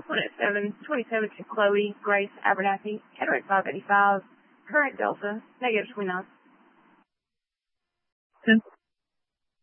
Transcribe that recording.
27 to Chloe Grace Abernathy, head rate 585, current delta, -29.